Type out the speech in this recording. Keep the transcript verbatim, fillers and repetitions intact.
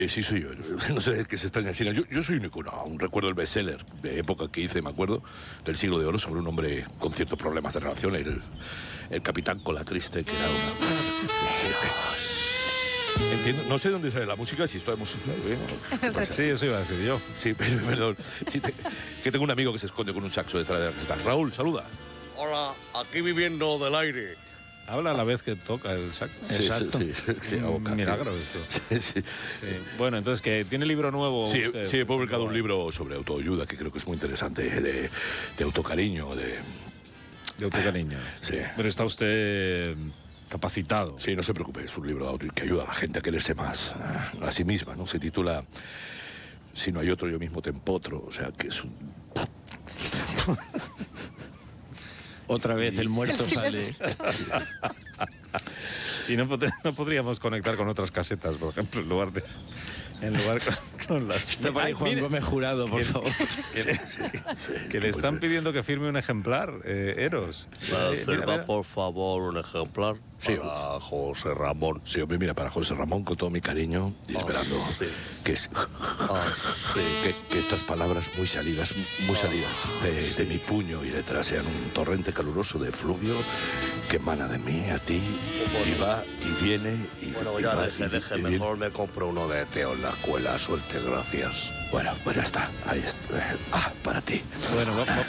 Eh, sí, soy yo. No sé qué se extraña así. Yo, yo soy un icono, aún recuerdo el bestseller de época que hice, me acuerdo, del Siglo de Oro, sobre un hombre con ciertos problemas de relación, el, el capitán Cola Triste, que era una... Entiendo, no sé dónde sale la música, si esto hemos... Sí, eso iba a decir yo. Sí, perdón. Sí, te, que tengo un amigo que se esconde con un saxo detrás de la camiseta. Raúl, saluda. Hola, aquí viviendo del aire. Habla a la vez que toca el saxo. Sí, Exacto. Sí, sí, sí, Un milagro esto. Sí, sí. Sí. Bueno, entonces, ¿que tiene libro nuevo? Sí, usted? sí, he publicado un libro sobre autoayuda que creo que es muy interesante, de, de autocariño, de... De autocariño. Sí. Pero está usted capacitado. Sí, no se preocupe, es un libro de auto que ayuda a la gente a quererse más a, a sí misma, ¿no? Se titula Si no hay otro, yo mismo te empotro, o sea, que es un... Otra vez el muerto sale. Y no, pod no podríamos conectar con otras casetas, por ejemplo, en lugar de... En lugar con, con las... Está por ahí Juan mire, Gómez Jurado, por que, favor. Que, sí, sí, que le están pidiendo que firme un ejemplar, eh, Eros. Eh, firma, por favor, un ejemplar Sí, para José Ramón. Sí, hombre, mira, para José Ramón, con todo mi cariño, y esperando Oh, sí. que, es, Ah, sí. que, que estas palabras muy salidas, muy salidas de, de mi puño y letra sean un torrente caluroso de fluvio que emana de mí a ti, y va y viene y, Bueno, y ya va deje, y- deje, y viene. mejor me compro uno de Teo en la escuela, suerte, gracias. Bueno, pues ya está, ahí está. Ah, para ti. Bueno, va, va,